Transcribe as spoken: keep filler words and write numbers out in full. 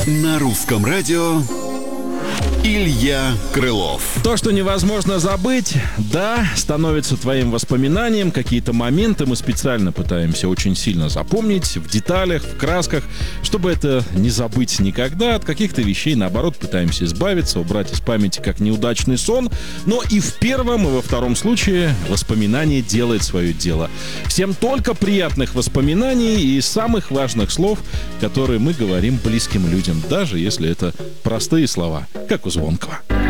На русском радио Илья Крылов. То, что невозможно забыть, да, становится твоим воспоминанием. Какие-то моменты мы специально пытаемся очень сильно запомнить в деталях, в красках, чтобы это не забыть никогда. От каких-то вещей, наоборот, пытаемся избавиться, убрать из памяти как неудачный сон. Но и в первом, и во втором случае воспоминание делает свое дело. Всем только приятных воспоминаний и самых важных слов, которые мы говорим близким людям, даже если это простые слова, как у Звонкого.